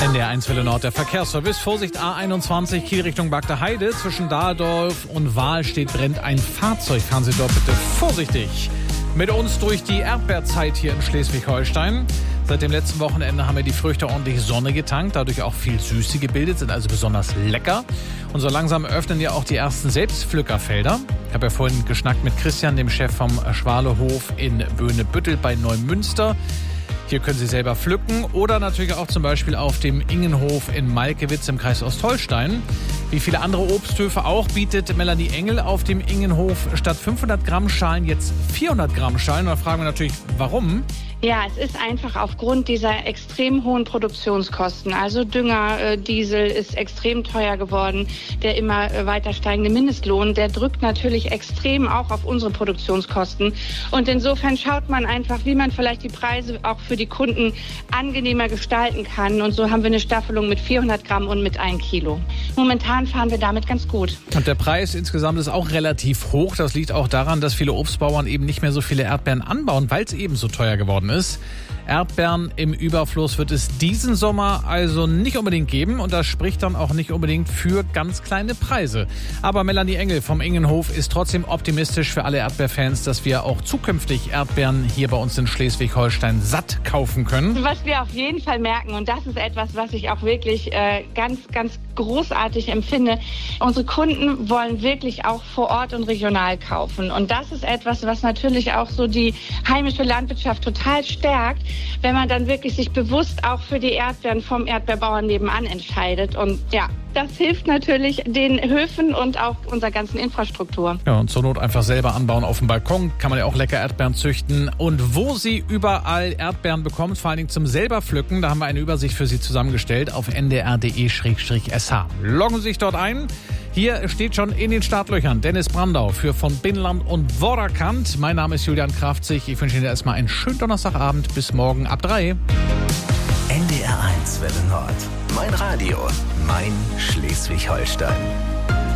NDR1 Welle Nord, der Verkehrsservice. Vorsicht A21, Kiel Richtung Bagdaheide. Zwischen Dahldorf und Wahl brennt ein Fahrzeug. Fahren Sie dort bitte vorsichtig. Mit uns durch die Erdbeerzeit hier in Schleswig-Holstein. Seit dem letzten Wochenende haben wir die Früchte ordentlich Sonne getankt, dadurch auch viel Süße gebildet, sind also besonders lecker. Und so langsam öffnen ja auch die ersten Selbstpflückerfelder. Ich habe ja vorhin geschnackt mit Christian, dem Chef vom Schwalehof in Böhnebüttel bei Neumünster. Hier können Sie selber pflücken oder natürlich auch zum Beispiel auf dem Ingenhof in Malkewitz im Kreis Ostholstein. Wie viele andere Obsthöfe auch bietet Melanie Engel auf dem Ingenhof statt 500 Gramm Schalen jetzt 400 Gramm Schalen. Und da fragen wir natürlich, warum? Ja, es ist einfach aufgrund dieser extrem hohen Produktionskosten. Also Dünger, Diesel ist extrem teuer geworden. Der immer weiter steigende Mindestlohn, der drückt natürlich extrem auch auf unsere Produktionskosten. Und insofern schaut man einfach, wie man vielleicht die Preise auch für die Kunden angenehmer gestalten kann. Und so haben wir eine Staffelung mit 400 Gramm und mit 1 Kilo. Momentan fahren wir damit ganz gut. Und der Preis insgesamt ist auch relativ hoch. Das liegt auch daran, dass viele Obstbauern eben nicht mehr so viele Erdbeeren anbauen, weil es eben so teuer geworden ist. Erdbeeren im Überfluss wird es diesen Sommer also nicht unbedingt geben und das spricht dann auch nicht unbedingt für ganz kleine Preise. Aber Melanie Engel vom Ingenhof ist trotzdem optimistisch für alle Erdbeerfans, dass wir auch zukünftig Erdbeeren hier bei uns in Schleswig-Holstein satt kaufen können. Was wir auf jeden Fall merken, und das ist etwas, was ich auch wirklich ganz großartig empfinde, unsere Kunden wollen wirklich auch vor Ort und regional kaufen. Und das ist etwas, was natürlich auch so die heimische Landwirtschaft total stärkt, wenn man dann wirklich sich bewusst auch für die Erdbeeren vom Erdbeerbauern nebenan entscheidet. Und ja, das hilft natürlich den Höfen und auch unserer ganzen Infrastruktur. Ja, und zur Not einfach selber anbauen auf dem Balkon. Kann man ja auch lecker Erdbeeren züchten. Und wo Sie überall Erdbeeren bekommt, vor allen Dingen zum selber pflücken, da haben wir eine Übersicht für Sie zusammengestellt auf ndr.de/sh. Loggen Sie sich dort ein. Hier steht schon in den Startlöchern Dennis Brandau für von Binnland und Vorderkant. Mein Name ist Julian Kraftzig. Ich wünsche Ihnen erstmal einen schönen Donnerstagabend. Bis morgen ab 3. NDR1 Welle Nord. Mein Radio. Mein Schleswig-Holstein.